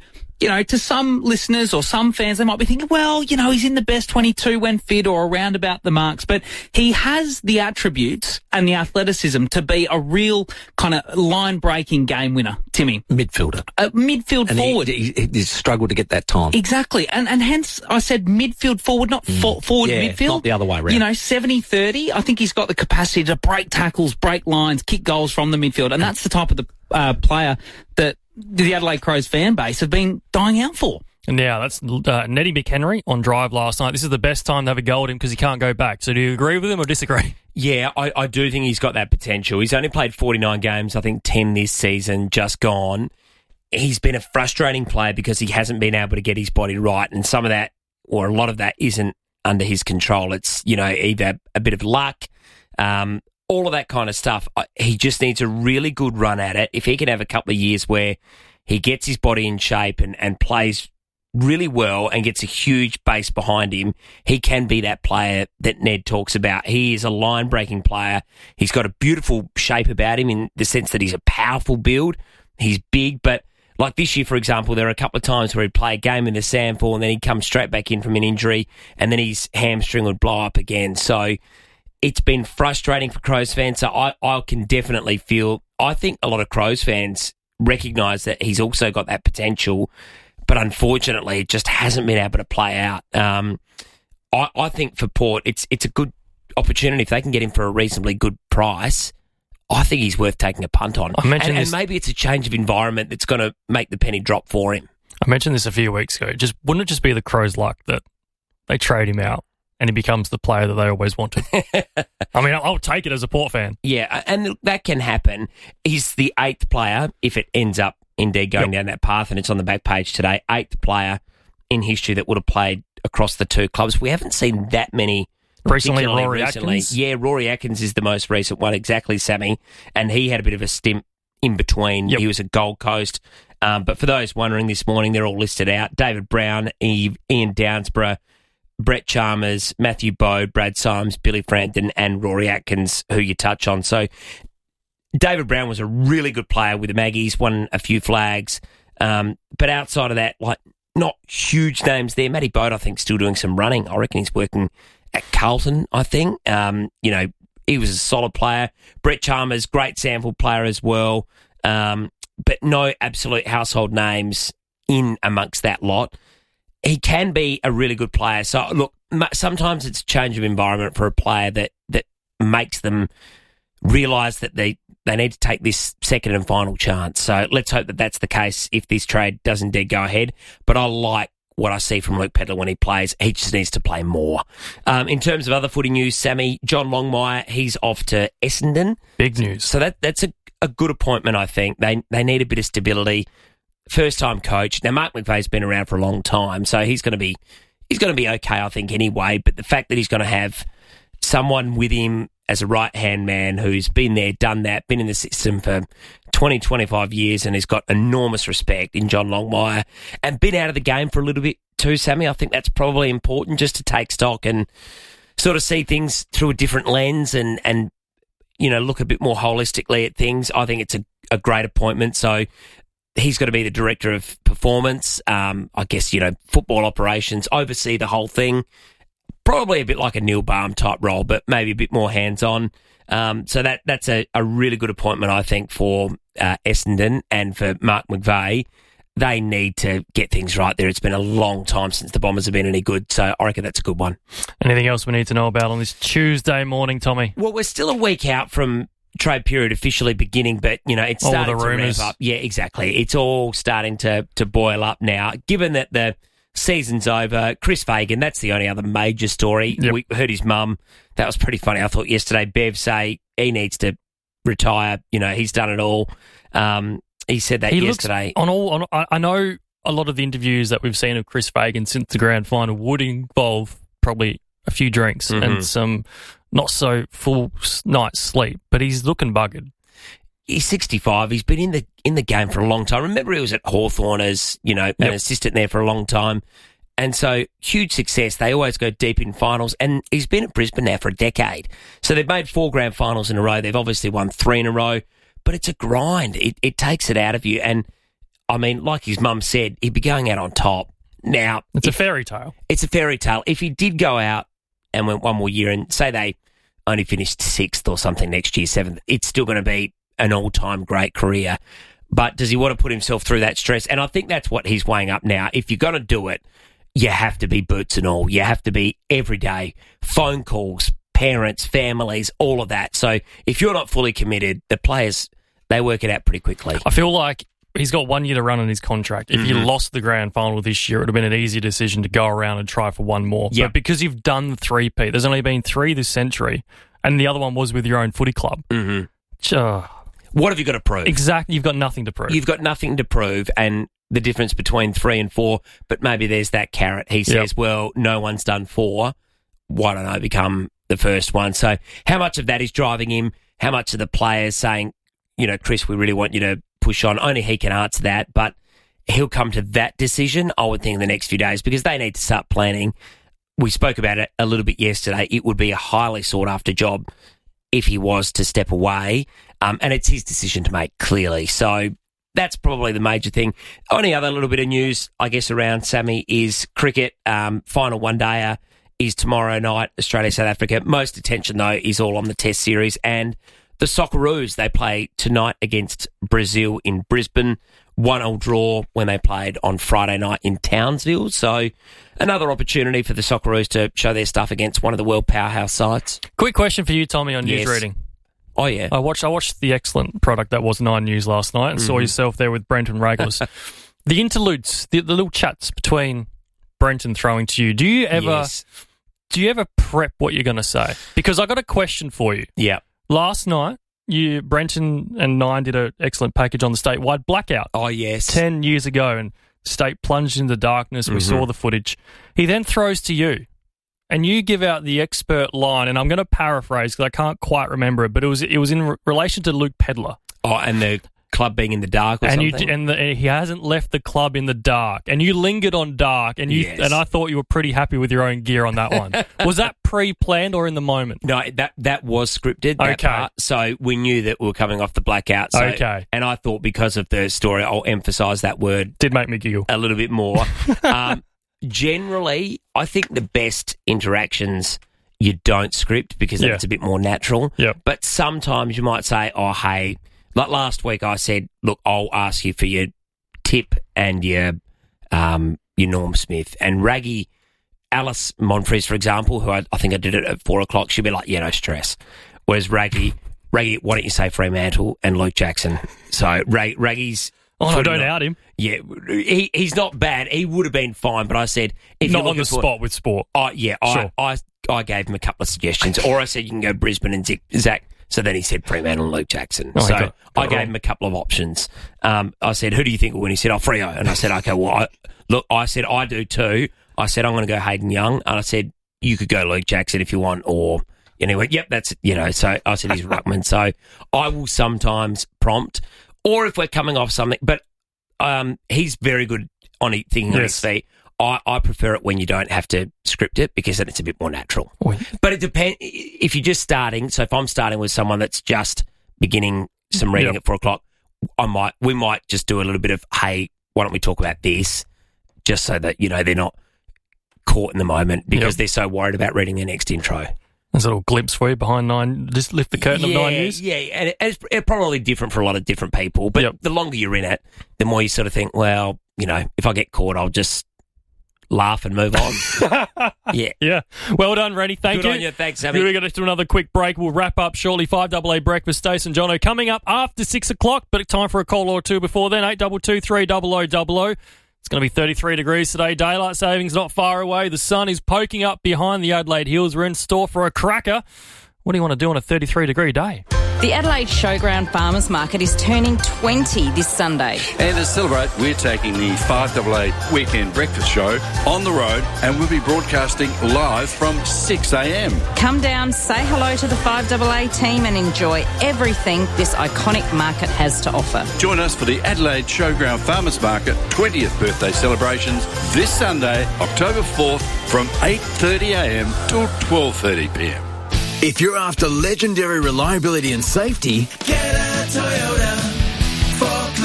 you know, to some listeners or some fans, they might be thinking, well, you know, he's in the best twenty-two when fit or around about the marks, but he has the attributes and the athleticism to be a real kind of line-breaking game winner, Timmy. Midfielder. A midfield and forward. He, he, he struggled to get that time. Exactly. And and hence I said midfield forward, not Mm. for, forward Yeah, midfield. not the other way around. You know, seventy thirty. I think he's got the capacity to break tackles, break lines, kick goals from the midfield. And that's the type of the uh, player that the Adelaide Crows fan base have been dying out for. And now that's uh, Neddy McHenry on Drive last night. This is the best time to have a go at him because he can't go back. So do you agree with him or disagree? Yeah, I, I do think he's got that potential. He's only played forty-nine games, I think ten this season, just gone. He's been a frustrating player because he hasn't been able to get his body right, and some of that, or a lot of that, isn't under his control. It's, you know, either a bit of luck, um, all of that kind of stuff. He just needs a really good run at it. If he can have a couple of years where he gets his body in shape and, and plays really well and gets a huge base behind him, he can be that player that Ned talks about. He is a line-breaking player. He's got a beautiful shape about him in the sense that he's a powerful build. He's big, but like this year, for example, there are a couple of times where he'd play a game in the Sandford and then he'd come straight back in from an injury and then his hamstring would blow up again. So it's been frustrating for Crows fans. So I, I can definitely feel, I think a lot of Crows fans recognise that he's also got that potential, but unfortunately it just hasn't been able to play out. Um, I, I think for Port, it's it's a good opportunity if they can get him for a reasonably good price. I think he's worth taking a punt on. I mentioned and, and this- maybe it's a change of environment that's going to make the penny drop for him. I mentioned this a few weeks ago. Just wouldn't it just be the Crows' luck that they trade him out and he becomes the player that they always wanted? I mean, I'll, I'll take it as a Port fan. Yeah, and that can happen. He's the eighth player, if it ends up indeed going Yep. down that path, and it's on the back page today, eighth player in history that would have played across the two clubs. We haven't seen that many Recently, particularly Rory recently. Atkins. Yeah, Rory Atkins is the most recent one, exactly, Sammy. And he had a bit of a stint in between. Yep. He was at Gold Coast. Um, but for those wondering this morning, they're all listed out. David Brown, Eve, Ian Downsborough, Brett Chalmers, Matthew Bode, Brad Symes, Billy Frampton, and Rory Atkins, who you touch on. So David Brown was a really good player with the Maggies, won a few flags. Um, but outside of that, like, not huge names there. Matty Bode, I think, still doing some running. I reckon he's working at Carlton, I think. Um, you know, he was a solid player. Brett Chalmers, great sample player as well. Um, but no absolute household names in amongst that lot. He can be a really good player. So, look, m- sometimes it's a change of environment for a player that, that makes them realise that they, they need to take this second and final chance. So let's hope that that's the case if this trade does indeed go ahead. But I like what I see from Luke Pedlar when he plays. He just needs to play more. Um, in terms of other footy news, Sammy, John Longmire, he's off to Essendon. Big news. So that that's a, a good appointment, I think. They they need a bit of stability. First time coach. Now Mark McVeigh's been around for a long time, so he's going to be he's going to be okay, I think, anyway. But the fact that he's going to have someone with him as a right-hand man who's been there, done that, been in the system for twenty, twenty-five years and has got enormous respect in John Longmire and been out of the game for a little bit too, Sammy. I think that's probably important just to take stock and sort of see things through a different lens and, and you know, look a bit more holistically at things. I think it's a, a great appointment. So he's got to be the director of performance, um, I guess, you know, football operations, oversee the whole thing. Probably a bit like a Neil Baum type role, but maybe a bit more hands-on. Um, so that that's a, a really good appointment, I think, for uh, Essendon and for Mark McVeigh. They need to get things right there. It's been a long time since the Bombers have been any good, so I reckon that's a good one. Anything else we need to know about on this Tuesday morning, Tommy? Well, we're still a week out from trade period officially beginning, but, you know, it's All starting the to ramp rumours. up. Yeah, exactly. It's all starting to, to boil up now. Given that the season's over, Chris Fagan, that's the only other major story. Yep. We heard his mum. That was pretty funny. I thought yesterday, Bev say he needs to retire. You know, he's done it all. Um, he said that He yesterday. looks on all. On, I I know a lot of the interviews that we've seen of Chris Fagan since the grand final would involve probably a few drinks Mhm. and some not so full s- night's sleep, but he's looking buggered. He's sixty-five. He's been in the in the game for a long time. Remember, he was at Hawthorn as, you know, an Yep. assistant there for a long time. And so, huge success. They always go deep in finals. And he's been at Brisbane now for a decade. So they've made four grand finals in a row. They've obviously won three in a row. But it's a grind. It, it takes it out of you. And I mean, like his mum said, he'd be going out on top. Now, It's if, a fairy tale. It's a fairy tale. If he did go out and went one more year and say they only finished sixth or something next year, seventh, it's still going to be an all-time great career. But does he want to put himself through that stress? And I think that's what he's weighing up now. If you're going to do it, you have to be boots and all. You have to be every day, phone calls, parents, families, all of that. So if you're not fully committed, the players, they work it out pretty quickly. I feel like he's got one year to run on his contract. If you Mhm. lost the grand final this year, it would have been an easy decision to go around and try for one more. Yep. But because you've done the three-peat, there's only been three this century, and the other one was with your own footy club. Mm-hmm. Uh, What have you got to prove? Exactly. You've got nothing to prove. You've got nothing to prove, and the difference between three and four, but maybe there's that carrot. He says, Yep. well, no one's done four. Why don't I become the first one? So how much of that is driving him? How much of the players saying, you know, Chris, we really want you to push on? Only he can answer that, but he'll come to that decision, I would think, in the next few days, because they need to start planning. We spoke about it a little bit yesterday. It would be a highly sought-after job if he was to step away, um, and it's his decision to make, clearly. So that's probably the major thing. Only other little bit of news, I guess, around Sammy is cricket. Um, final one-dayer is tomorrow night, Australia-South Africa. Most attention, though, is all on the Test series. And the Socceroos, they play tonight against Brazil in Brisbane. one-all draw when they played on Friday night in Townsville. So another opportunity for the Socceroos to show their stuff against one of the world powerhouse sides. Quick question for you, Tommy, on Yes. news reading. Oh, yeah. I watched I watched the excellent product that was Nine News last night and saw Mhm. yourself there with Brenton Regulus. The interludes, the, the little chats between Brenton throwing to you, do you ever Yes. do you ever prep what you're going to say? Because I got a question for you. Yeah. Last night, you Brenton and Nine did an excellent package on the statewide blackout. Oh, yes. Ten years ago, and state plunged into darkness. We Mhm. saw the footage. He then throws to you, and you give out the expert line, and I'm going to paraphrase because I can't quite remember it, but it was it was in re- relation to Luke Pedlar. Oh, and the club being in the dark or and something? you and, the, and he hasn't left the club in the dark, and you lingered on dark, and you Yes. and I thought you were pretty happy with your own gear on that one. Was that pre-planned or in the moment? No, that that was scripted. That Okay. part. So we knew that we were coming off the blackout. So, Okay. And I thought because of the story, I'll emphasise that word. Did make me giggle a little bit more. um, generally, I think the best interactions you don't script because then Yeah. it's a bit more natural. Yep. But sometimes you might say, "Oh, hey." Like last week, I said, "Look, I'll ask you for your tip and your um, your Norm Smith and Raggy." Alice Monfries, for example, who I, I think I did it at four o'clock, she'd be like, yeah, no stress. Whereas Raggy, Raggy, why don't you say Fremantle and Luke Jackson? So Rag, Raggy's... Oh, no, pretty don't not- out him. Yeah, he, he's not bad. He would have been fine, but I said... if Not you're on the looking for- spot with sport. Oh, yeah, Sure. I, I, I gave him a couple of suggestions. Or I said you can go Brisbane and Zic, Zach. So then he said Fremantle and Luke Jackson. Oh, he so got- got I it gave wrong. him a couple of options. Um, I said, who do you think will win? He said, oh, Freo. And I said, okay, well, I, look, I said, I do too. I said, I'm going to go Hayden Young. And I said, you could go Luke Jackson if you want. Or, and he went, yep, that's, you know, so I said, he's Ruckman. So I will sometimes prompt. Or if we're coming off something, but um, he's very good on it, thinking on his Yes. feet. I, I prefer it when you don't have to script it because then it's a bit more natural. But it depends if you're just starting. So if I'm starting with someone that's just beginning some reading Yep. at four o'clock, I might we might just do a little bit of, hey, why don't we talk about this, just so that you know they're not caught in the moment because Yep. they're so worried about reading their next intro. There's a little glimpse for you behind Nine. Just lift the curtain yeah, of Nine News. Yeah, and it- it's, it's probably different for a lot of different people. But Yep. the longer you're in it, the more you sort of think, well, you know, if I get caught, I'll just laugh and move on. yeah. Yeah. Well done, Rennie. Thank Good you. on you. Thanks, Sammy. We're going to do another quick break. We'll wrap up shortly. five double A Breakfast, Stace and Jono coming up after six o'clock, but time for a call or two before then. eight two two three double oh double oh. It's going to be thirty-three degrees today. Daylight savings not far away. The sun is poking up behind the Adelaide Hills. We're in store for a cracker. What do you want to do on a thirty-three degree day? The Adelaide Showground Farmers Market is turning twenty this Sunday. And to celebrate, we're taking the five double A Weekend Breakfast Show on the road, and we'll be broadcasting live from six a.m. Come down, say hello to the five double A team and enjoy everything this iconic market has to offer. Join us for the Adelaide Showground Farmers Market twentieth birthday celebrations this Sunday, October fourth, from eight thirty a.m. till twelve thirty p.m. If you're after legendary reliability and safety, Get a Toyota forklift.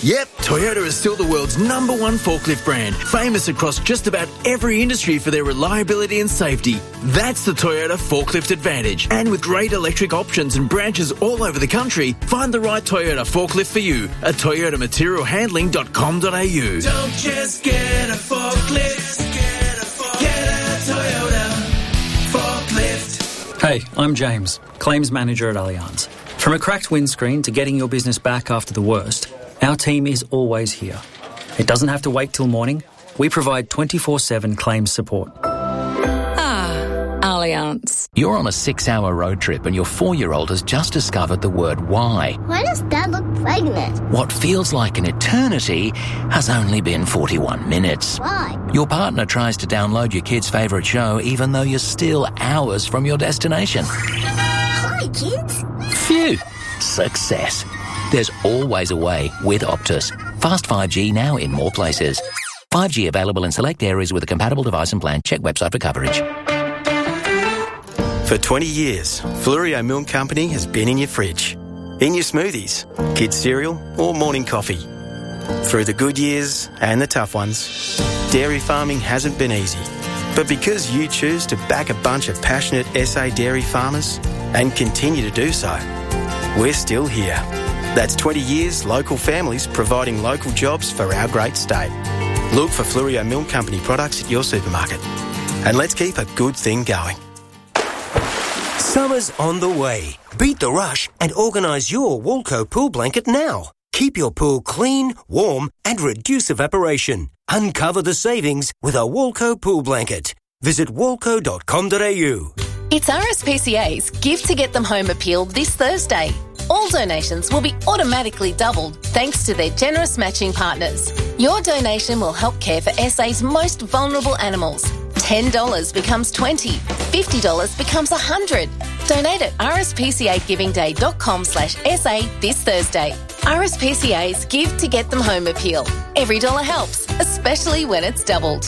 Yep, Toyota is still the world's number one forklift brand, famous across just about every industry for their reliability and safety. That's the Toyota Forklift Advantage. And with great electric options and branches all over the country, find the right Toyota forklift for you at toyota material handling dot com dot a u. Don't just get a forklift, get a, forklift. Get a Toyota forklift. Hey, I'm James, Claims Manager at Allianz. From a cracked windscreen to getting your business back after the worst, our team is always here. It doesn't have to wait till morning. We provide twenty-four seven claims support. Ah, Allianz. You're on a six-hour road trip and your four-year-old has just discovered the word why. Why does Dad look pregnant? What feels like an eternity has only been forty-one minutes. Why? Your partner tries to download your kid's favourite show even though you're still hours from your destination. Hi, kids. Phew. Success. There's always a way with Optus. Fast five G now in more places. five G available in select areas with a compatible device and plan. Check website for coverage. For twenty years, Flurio Milk Company has been in your fridge, in your smoothies, kids' cereal or morning coffee. Through the good years and the tough ones, dairy farming hasn't been easy. But because you choose to back a bunch of passionate S A dairy farmers and continue to do so, we're still here. That's twenty years local families providing local jobs for our great state. Look for Flurio Milk Company products at your supermarket. And let's keep a good thing going. Summer's on the way. Beat the rush and organise your Walco pool blanket now. Keep your pool clean, warm and reduce evaporation. Uncover the savings with a Walco pool blanket. Visit walco dot com dot a u. It's R S P C A's Give to Get Them Home appeal this Thursday. All donations will be automatically doubled thanks to their generous matching partners. Your donation will help care for S A's most vulnerable animals. ten dollars becomes twenty dollars, fifty dollars becomes one hundred dollars. Donate at r s p c a giving day dot com slash s a this Thursday. R S P C A's Give to Get Them Home appeal. Every dollar helps, especially when it's doubled.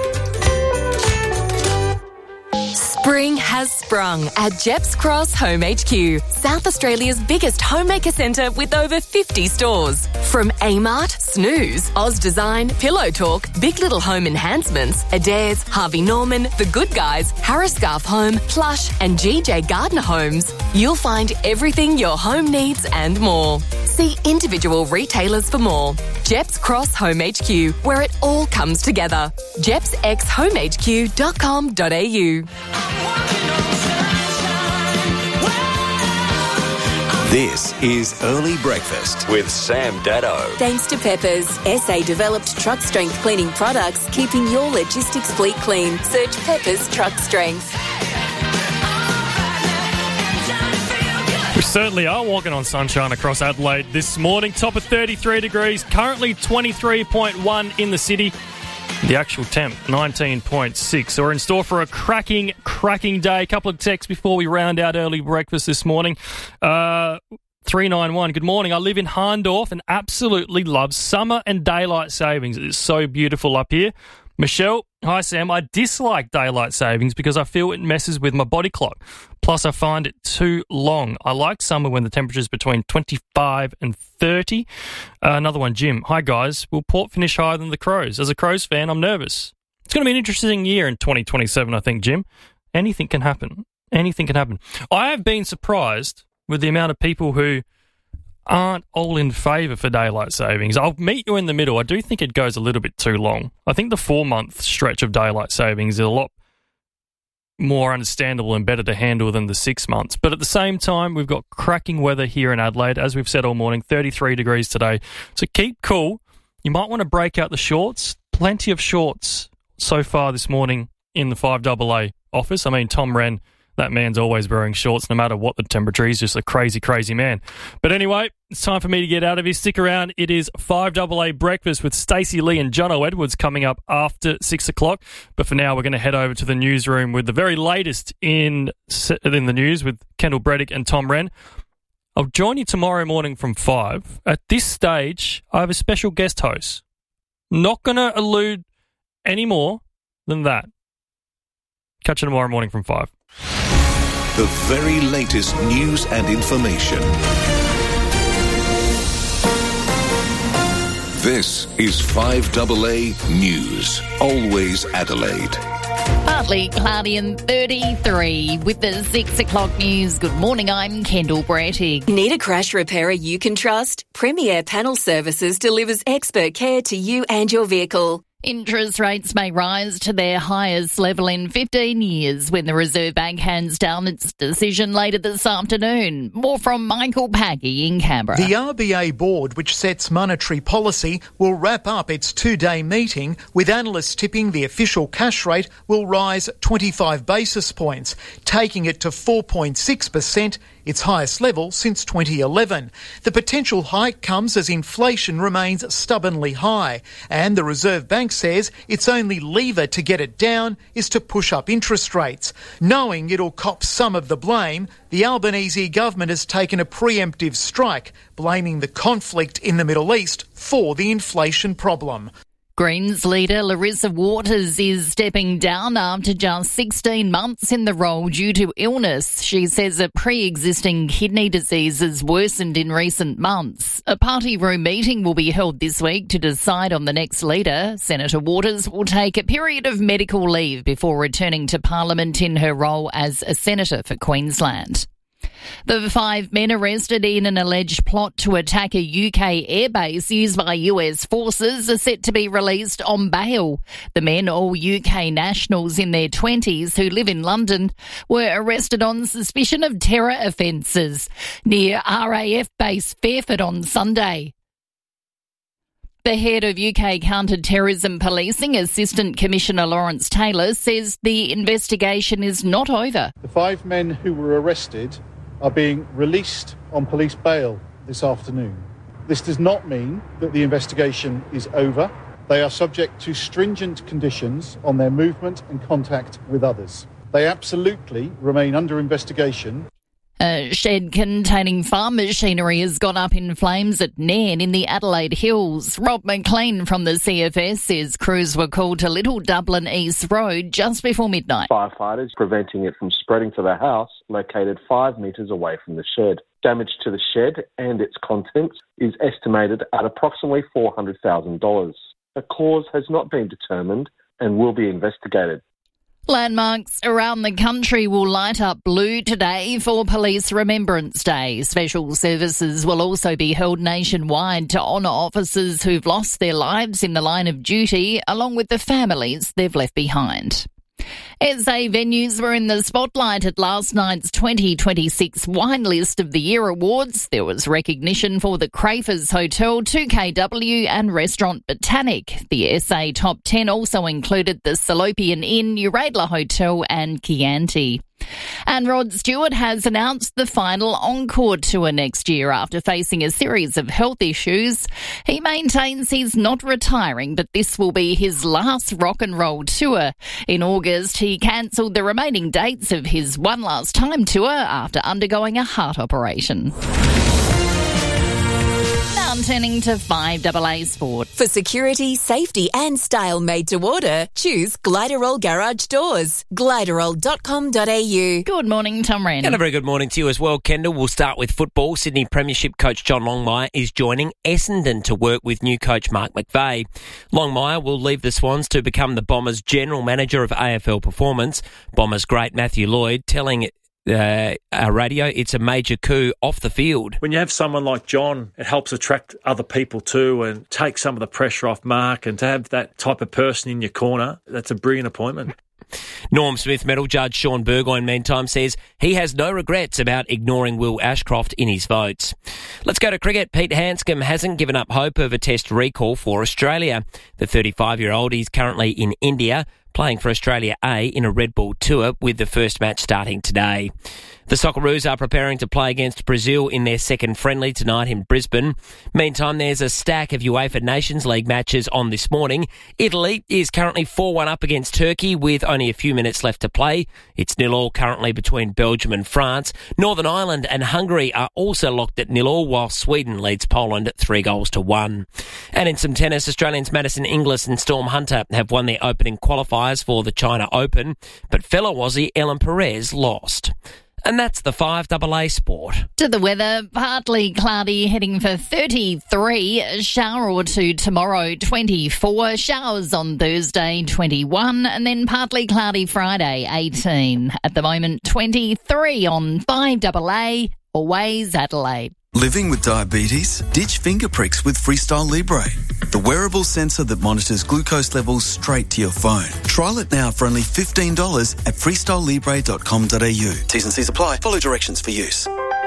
Spring has sprung at Jeps Cross Home H Q, South Australia's biggest homemaker centre with over fifty stores. From Amart, Snooze, Oz Design, Pillow Talk, Big Little Home Enhancements, Adairs, Harvey Norman, The Good Guys, Harris Scarf Home, Plush and G J Gardner Homes, you'll find everything your home needs and more. See individual retailers for more. Jeps Cross Home H Q, where it all comes together. jeps x home h q dot com dot a u. This is Early Breakfast with Sam Dado. Thanks to Peppers, S A developed truck strength cleaning products, keeping your logistics fleet clean. Search Peppers Truck Strength. We certainly are walking on sunshine across Adelaide this morning. Top of thirty-three degrees, currently twenty-three point one in the city. The actual temp, nineteen point six. So we're in store for a cracking, cracking day. A couple of texts before we round out early breakfast this morning. Uh, three nine one, good morning. I live in Harndorf and absolutely love summer and daylight savings. It is so beautiful up here. Michelle, hi Sam, I dislike daylight savings because I feel it messes with my body clock. Plus I find it too long. I like summer when the temperature's between twenty-five and thirty. Uh, another one, Jim. Hi guys, will Port finish higher than the Crows? As a Crows fan, I'm nervous. It's going to be an interesting year in twenty twenty-seven, I think, Jim. Anything can happen. Anything can happen. I have been surprised with the amount of people who aren't all in favour for daylight savings. I'll meet you in the middle. I do think it goes a little bit too long. I think the four-month stretch of daylight savings is a lot more understandable and better to handle than the six months. But at the same time, we've got cracking weather here in Adelaide, as we've said all morning, thirty-three degrees today. So keep cool. You might want to break out the shorts. Plenty of shorts so far this morning in the five double A office. I mean, Tom Wren, that man's always wearing shorts no matter what the temperature. He's just a crazy, crazy man. But anyway, it's time for me to get out of here. Stick around. It is five double A Breakfast with Stacey Lee and Jono Edwards coming up after six o'clock. But for now, we're going to head over to the newsroom with the very latest in, in the news with Kendall Bredick and Tom Wren. I'll join you tomorrow morning from five. At this stage, I have a special guest host. Not going to allude any more than that. Catch you tomorrow morning from five. The very latest news and information. This is five A A News. Always Adelaide. Partly cloudy and thirty-three with the six o'clock news. Good morning, I'm Kendall Brattig. Need a crash repairer you can trust? Premier Panel Services delivers expert care to you and your vehicle. Interest rates may rise to their highest level in fifteen years when the Reserve Bank hands down its decision later this afternoon. More from Michael Paggy in Canberra. The R B A board, which sets monetary policy, will wrap up its two-day meeting with analysts tipping the official cash rate will rise twenty-five basis points, taking it to four point six percent, its highest level since twenty eleven. The potential hike comes as inflation remains stubbornly high, and the Reserve Bank says its only lever to get it down is to push up interest rates. Knowing it'll cop some of the blame, the Albanese government has taken a preemptive strike, blaming the conflict in the Middle East for the inflation problem. Greens leader Larissa Waters is stepping down after just sixteen months in the role due to illness. She says a pre-existing kidney disease has worsened in recent months. A party room meeting will be held this week to decide on the next leader. Senator Waters will take a period of medical leave before returning to Parliament in her role as a senator for Queensland. The five men arrested in an alleged plot to attack a U K airbase used by U S forces are set to be released on bail. The men, all U K nationals in their twenties who live in London, were arrested on suspicion of terror offences near R A F base Fairford on Sunday. The head of U K Counter-Terrorism Policing, Assistant Commissioner Lawrence Taylor, says the investigation is not over. The five men who were arrested are being released on police bail this afternoon. This does not mean that the investigation is over. They are subject to stringent conditions on their movement and contact with others. They absolutely remain under investigation. A shed containing farm machinery has gone up in flames at Nairn in the Adelaide Hills. Rob McLean from the C F S says crews were called to Little Dublin East Road just before midnight. Firefighters preventing it from spreading to the house located five metres away from the shed. Damage to the shed and its contents is estimated at approximately four hundred thousand dollars. The cause has not been determined and will be investigated. Landmarks around the country will light up blue today for Police Remembrance Day. Special services will also be held nationwide to honour officers who've lost their lives in the line of duty, along with the families they've left behind. S A venues were in the spotlight at last night's twenty twenty-six Wine List of the Year Awards. There was recognition for the Crafers Hotel, two K W and Restaurant Botanic. The S A Top ten also included the Salopian Inn, Uradla Hotel and Chianti. And Rod Stewart has announced the final Encore tour next year after facing a series of health issues. He maintains he's not retiring, but this will be his last rock and roll tour. In August, he cancelled the remaining dates of his One Last Time tour after undergoing a heart operation. Now turning to five A A Sport. For security, safety and style made to order, choose Gliderol Garage Doors. gliderol dot com dot a u. Good morning, Tom Wren. And a very good morning to you as well, Kendall. We'll start with football. Sydney Premiership coach John Longmire is joining Essendon to work with new coach Mark McVeigh. Longmire will leave the Swans to become the Bombers' general manager of A F L performance. Bombers great Matthew Lloyd telling Uh, our radio, it's a major coup off the field. When you have someone like John, it helps attract other people too and take some of the pressure off Mark, and to have that type of person in your corner, that's a brilliant appointment. Norm Smith medal judge Sean Burgoyne, meantime, says he has no regrets about ignoring Will Ashcroft in his votes. Let's go to cricket. Pete Hanscom hasn't given up hope of a test recall for Australia. The thirty-five-year-old is currently in India, playing for Australia A in a Red Bull tour, with the first match starting today. The Socceroos are preparing to play against Brazil in their second friendly tonight in Brisbane. Meantime, there's a stack of UEFA Nations League matches on this morning. Italy is currently four one up against Turkey with only a few minutes left to play. It's nil all currently between Belgium and France. Northern Ireland and Hungary are also locked at nil all, while Sweden leads Poland three goals to one. And in some tennis, Australians Madison Inglis and Storm Hunter have won their opening qualifiers for the China Open, but fellow Aussie Ellen Perez lost. And that's the five double A Sport. To the weather, partly cloudy, heading for thirty-three. A shower or two tomorrow, twenty-four. Showers on Thursday, twenty-one. And then partly cloudy Friday, eighteen. At the moment, twenty-three on five double A, always Adelaide. Living with diabetes? Ditch finger pricks with Freestyle Libre, the wearable sensor that monitors glucose levels straight to your phone. Trial it now for only fifteen dollars at freestyle libre dot com dot a u. T's and C's apply. Follow directions for use.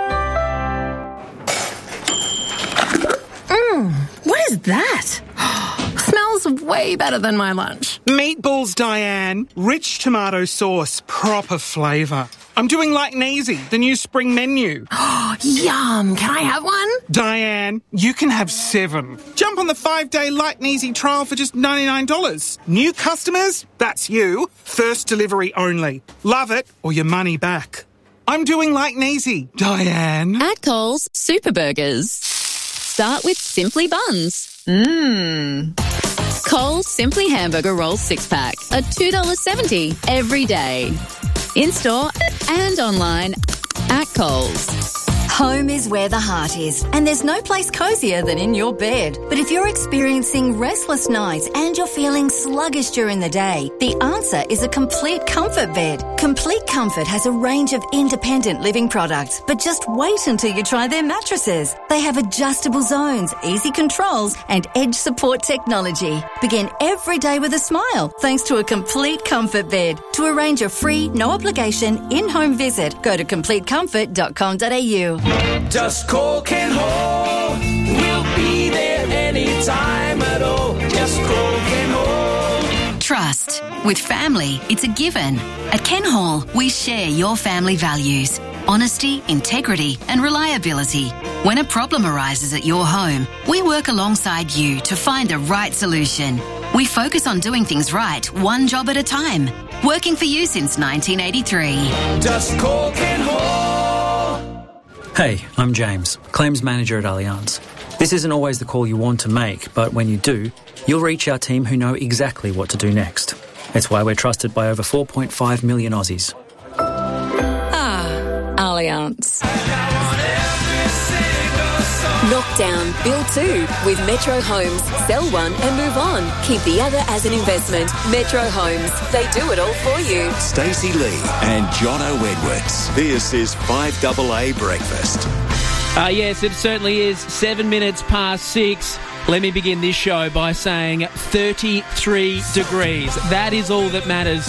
Mmm, what is that? Smells way better than my lunch. Meatballs, Diane. Rich tomato sauce, proper flavour. I'm doing like Neasy, the new spring menu. Yum, can I have one? Diane, you can have seven. Jump on the five-day Light and Easy trial for just ninety-nine dollars. New customers? That's you. First delivery only. Love it or your money back. I'm doing like Neasy, Diane. At Coles, Super Burgers. Start with Simply Buns. Mmm. Coles Simply Hamburger Roll six-pack. A two dollars seventy every day. In-store and online at Coles. Home is where the heart is, and there's no place cosier than in your bed. But if you're experiencing restless nights and you're feeling sluggish during the day, the answer is a Complete Comfort bed. Complete Comfort has a range of independent living products, but just wait until you try their mattresses. They have adjustable zones, easy controls, and edge support technology. Begin every day with a smile thanks to a Complete Comfort bed. To arrange a free, no obligation, in-home visit, go to complete comfort dot com dot a u. Just call Ken Hall. We'll be there anytime at all. Just call Ken Hall. Trust. With family, it's a given. At Ken Hall, we share your family values. Honesty, integrity and reliability. When a problem arises at your home, we work alongside you to find the right solution. We focus on doing things right, one job at a time. Working for you since nineteen eighty-three. Just call Ken Hall. Hey, I'm James, Claims Manager at Allianz. This isn't always the call you want to make, but when you do, you'll reach our team who know exactly what to do next. It's why we're trusted by over four point five million Aussies. Ah, Allianz. Knockdown, build two with Metro Homes. Sell one and move on. Keep the other as an investment. Metro Homes. They do it all for you. Stacey Lee and Jono Edwards. This is five double A Breakfast. Uh, yes, it certainly is. Seven minutes past six. Let me begin this show by saying thirty-three degrees. That is all that matters.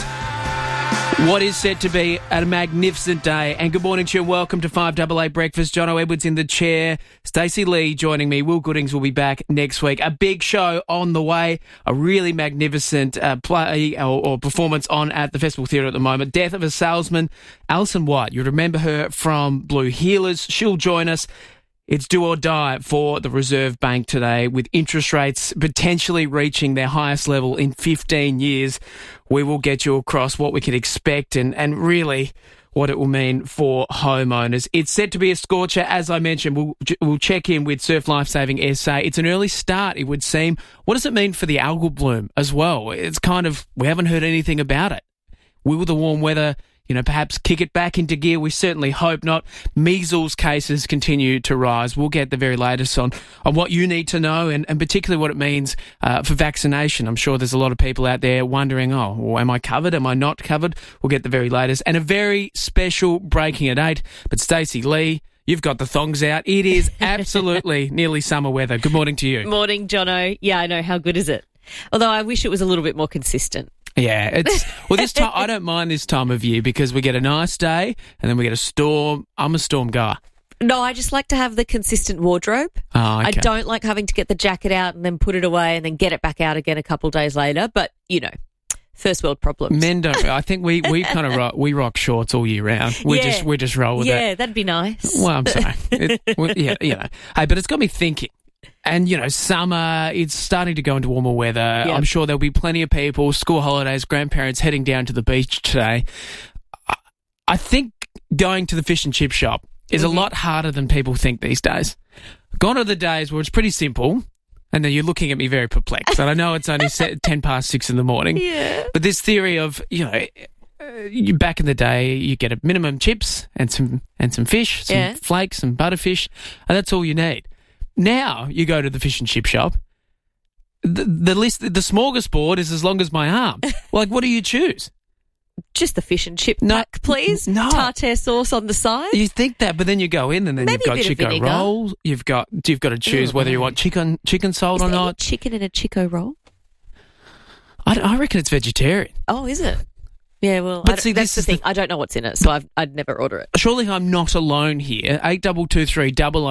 What is set to be a magnificent day. And good morning to you and welcome to five double A Breakfast. Jono Edwards in the chair. Stacey Lee joining me. Will Goodings will be back next week. A big show on the way. A really magnificent uh, play or, or performance on at the Festival Theatre at the moment. Death of a Salesman. Alison White. You remember her from Blue Healers. She'll join us. It's do or die for the Reserve Bank today, with interest rates potentially reaching their highest level in fifteen years. We will get you across what we can expect and, and really what it will mean for homeowners. It's set to be a scorcher, as I mentioned. We'll, we'll check in with Surf Lifesaving S A. It's an early start, it would seem. What does it mean for the algal bloom as well? It's kind of, we haven't heard anything about it. Will the warm weather, you know, perhaps kick it back into gear? We certainly hope not. Measles cases continue to rise. We'll get the very latest on, on what you need to know and, and particularly what it means uh, for vaccination. I'm sure there's a lot of people out there wondering, oh, well, am I covered? Am I not covered? We'll get the very latest. And a very special breaking at eight. But Stacey Lee, you've got the thongs out. It is absolutely nearly summer weather. Good morning to you. Morning, Jono. Yeah, I know. How good is it? Although I wish it was a little bit more consistent. Yeah, it's well. This time I don't mind this time of year because we get a nice day and then we get a storm. I'm a storm guy. No, I just like to have the consistent wardrobe. Oh, okay. I don't like having to get the jacket out and then put it away and then get it back out again a couple of days later. But you know, first world problems. Men don't. I think we, we kind of rock, we rock shorts all year round. We yeah. just we just roll with yeah, that. Yeah, that'd be nice. Well, I'm sorry. It, well, yeah, you know. Hey, but it's got me thinking. And, you know, summer, it's starting to go into warmer weather. Yep. I'm sure there'll be plenty of people, school holidays, grandparents heading down to the beach today. I think going to the fish and chip shop is mm-hmm. a lot harder than people think these days. Gone are the days where it's pretty simple, and then you're looking at me very perplexed. And I know it's only set ten past six in the morning. Yeah. But this theory of, you know, you, back in the day, you get a minimum chips and some and some fish, some Yeah. flakes, some butterfish, and that's all you need. Now you go to the fish and chip shop. The, the list, the smorgasbord is as long as my arm. Like, what do you choose? Just the fish and chip No, pack, please. no. Tartare sauce on the side. You think that, but then you go in and then Maybe a you've got bit of chicken vinegar. rolls. You've got you've got to choose Ooh, whether you no. want chicken chicken salt Is or there any not. chicken in a Chico roll? I, I reckon it's vegetarian. Oh, is it? Yeah, well, But I don't- see, that's this the is thing. the- I don't know what's in it, so I've, I'd never order it. Surely I'm not alone here. Eight double two three double